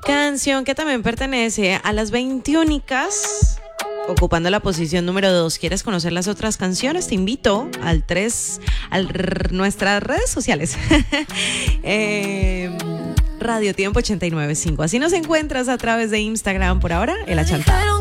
Canción que también pertenece a las 21, ocupando la posición número 2. ¿Quieres conocer las otras canciones? Te invito nuestras redes sociales. Radio Tiempo 89.5. Así nos encuentras a través de Instagram por ahora, El Achantado.